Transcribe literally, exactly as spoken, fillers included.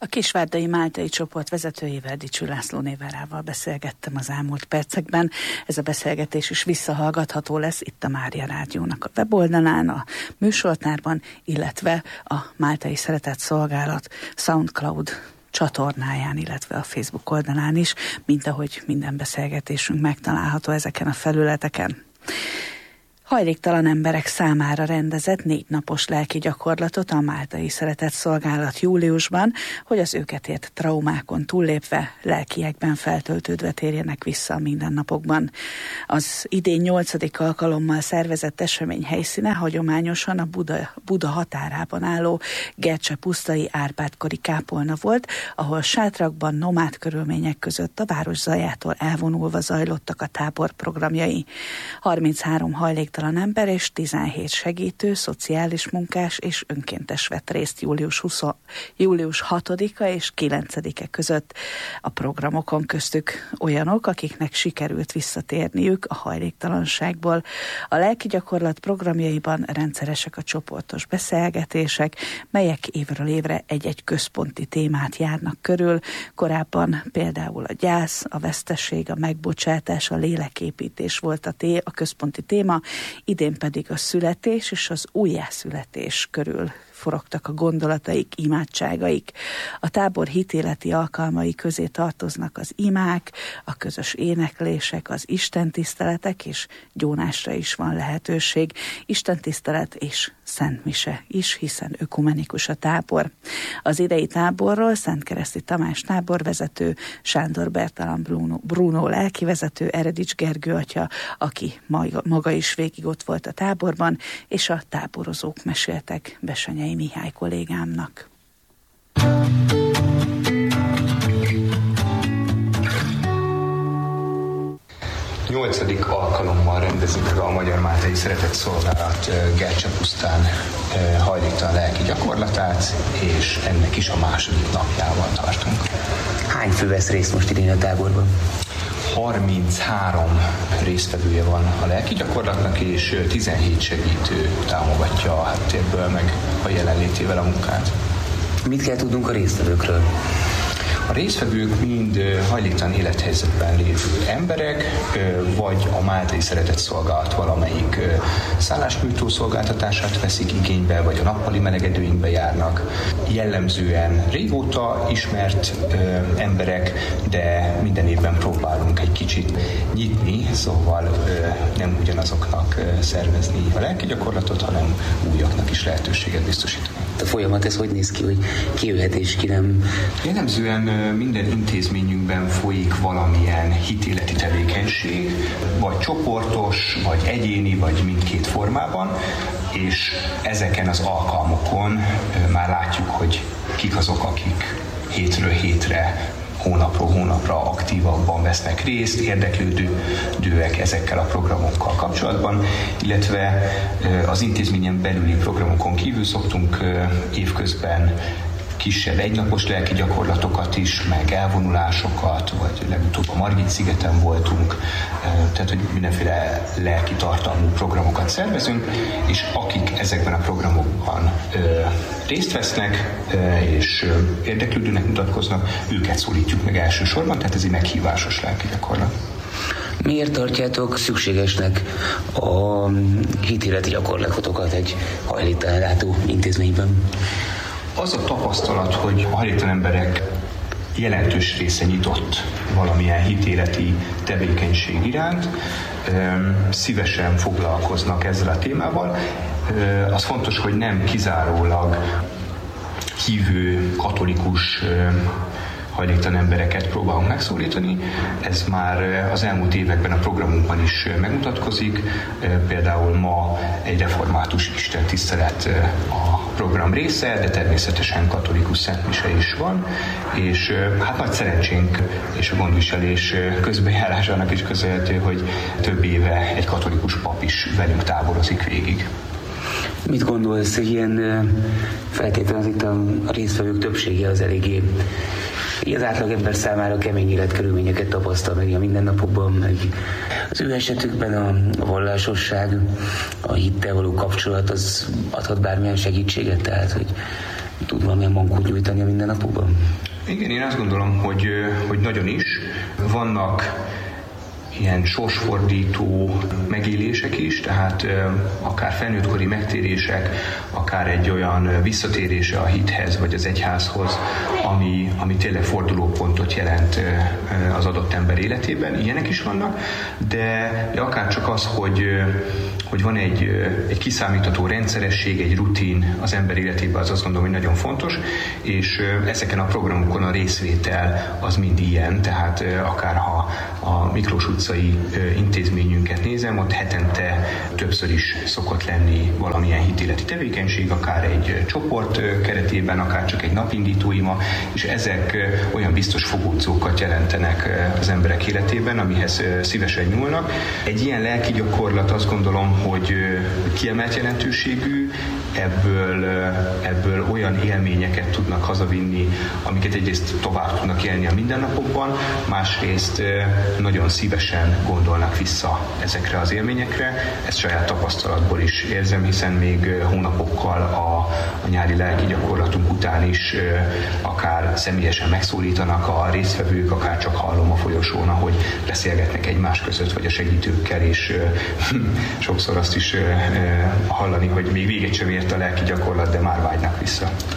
A Kisvárdai Máltai csoport vezetőjével, Dicső László Névárával beszélgettem az elmúlt percekben. Ez a beszélgetés is visszahallgatható lesz itt a Mária Rádiónak a weboldalán, a műsortárban, illetve a Máltai Szeretett Szolgálat SoundCloud csatornáján, illetve a Facebook oldalán is, mint ahogy minden beszélgetésünk megtalálható ezeken a felületeken. Hajléktalan emberek számára rendezett négy napos lelki gyakorlatot a Máltai Szeretett Szolgálat júliusban, hogy az őket ért traumákon túllépve, lelkiekben feltöltődve térjenek vissza a mindennapokban. Az idén nyolcadik alkalommal szervezett esemény helyszíne hagyományosan a Buda, Buda határában álló Gercse-pusztai Árpád-kori kápolna volt, ahol sátrakban, nomád körülmények között a város zajától elvonulva zajlottak a tábor programjai. harminchárom hajléktalan ember és tizenhét segítő, szociális munkás és önkéntes vett részt július, huszadika, július hatodika és kilencedike között a programokon, köztük olyanok, akiknek sikerült visszatérniük a hajléktalanságból. A lelki gyakorlat programjaiban rendszeresek a csoportos beszélgetések, melyek évről évre egy-egy központi témát járnak körül. Korábban például a gyász, a veszteség, a megbocsátás, a léleképítés volt a, té- a központi téma, idén pedig a születés és az újjászületés körül forogtak a gondolataik, imádságaik. A tábor hitéleti alkalmai közé tartoznak az imák, a közös éneklések, az istentiszteletek, és gyónásra is van lehetőség. Istentisztelet és szentmise is, hiszen ökumenikus a tábor. Az idei táborról Szentkereszti Tamás táborvezető, Sándor Bertalan Bruno, Bruno lelkivezető, Eredics Gergő atya, aki maga is végig ott volt a táborban, és a táborozók meséltek Bessenyei Mihály kollégámnak. Nyolcadik alkalommal rendezik meg a Magyar Máltai Szeretett Szolgálat Gercse-pusztán hajléktalan lelki gyakorlatát, és ennek is a második napjával tartunk. Hány fő vesz részt most idén a táborban? harminchárom résztvevője van a lelki gyakorlatnak, és tizenhét segítő támogatja a háttérből meg a jelenlétével a munkát. Mit kell tudnunk a résztvevőkről? A résztvevők mind hajléktalan élethelyzetben lévő emberek, vagy a Máltai Szeretett Szolgálat valamelyik szállásnyújtó szolgáltatását veszik igénybe, vagy a nappali melegedőinkbe járnak. Jellemzően régóta ismert emberek, de minden évben próbálunk egy kicsit nyitni, szóval nem ugyanazoknak szervezni a lelki gyakorlatot, hanem újaknak is lehetőséget biztosítani. A folyamat ez hogy néz ki, hogy ki jöhet és ki nem? Jellemzően minden intézményünkben folyik valamilyen hitéleti tevékenység, vagy csoportos, vagy egyéni, vagy mindkét formában, és ezeken az alkalmokon már látjuk, hogy kik azok, akik hétről hétre, hónapról hónapra aktívabban vesznek részt, érdeklődőek ezekkel a programokkal kapcsolatban, illetve az intézményen belüli programokon kívül szoktunk évközben kisebb egynapos lelki gyakorlatokat is, meg elvonulásokat, vagy legutóbb a Margit-szigeten voltunk, tehát hogy mindenféle lelki tartalmú programokat szervezünk, és akik ezekben a programokban részt vesznek, és érdeklődőnek mutatkoznak, őket szólítjuk meg elsősorban, tehát ez egy meghívásos lelki gyakorlat. Miért tartjátok szükségesnek a hitéleti gyakorlatokat egy hajléktalanellátó intézményben? Az a tapasztalat, hogy a hajléktalan emberek jelentős része nyitott valamilyen hitéleti tevékenység iránt, szívesen foglalkoznak ezzel a témával. Az fontos, hogy nem kizárólag hívő katolikus hajléktalan embereket próbálunk megszólítani. Ez már az elmúlt években a programunkban is megmutatkozik. Például ma egy református istentisztelet a program része, de természetesen katolikus szentmise is van, és hát nagy szerencsénk és a gondviselés közbenjárásának is köszönhető, hogy több éve egy katolikus pap is velünk táborozik végig. Mit gondolsz, hogy ilyen feltétlenül itt a résztvevők többsége az eléggé az átlagember számára kemény életkörülményeket tapasztal meg a mindennapokban, meg az ő esetükben a vallásosság, a hittel való kapcsolat az adhat bármilyen segítséget, tehát hogy tud valamilyen mankót nyújtani a mindennapokban? Igen, én azt gondolom, hogy, hogy nagyon is. Vannak ilyen sorsfordító megélések is, tehát akár felnőttkori megtérések, akár egy olyan visszatérése a hithez vagy az egyházhoz, ami, ami tényleg fordulópontot jelent az adott ember életében. Ilyenek is vannak, de, de akár csak az, hogy, hogy van egy, egy kiszámítható rendszeresség, egy rutin az ember életében, az azt gondolom, hogy nagyon fontos, és ezeken a programokon a részvétel az mind ilyen, tehát akár ha a Miklós utcai intézményünket nézem, ott hetente többször is szokott lenni valamilyen hitéleti tevékenység, akár egy csoport keretében, akár csak egy napindító ima, és ezek olyan biztos fogódzókat jelentenek az emberek életében, amihez szívesen nyúlnak. Egy ilyen lelki gyakorlat, azt gondolom, hogy kiemelt jelentőségű, ebből, ebből olyan élményeket tudnak hazavinni, amiket egyrészt tovább tudnak élni a mindennapokban, másrészt nagyon szívesen gondolnak vissza ezekre az élményekre. Ezt saját tapasztalatból is érzem, hiszen még hónapokkal a, a nyári lelki gyakorlatunk után is akár személyesen megszólítanak a résztvevők, akár csak hallom a folyosón, ahogy beszélgetnek egymás között, vagy a segítőkkel, és sokszor azt is hallani, hogy még véget sem ért a lelki gyakorlat, de már vágynak vissza.